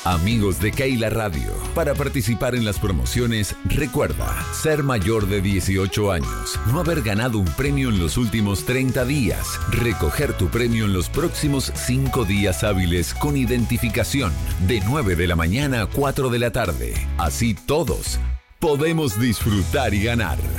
Amigos de Keila Radio, para participar en las promociones, recuerda ser mayor de 18 años, no haber ganado un premio en los últimos 30 días, recoger tu premio en los próximos 5 días hábiles con identificación, de 9 de la mañana a 4 de la tarde. Así todos podemos disfrutar y ganar.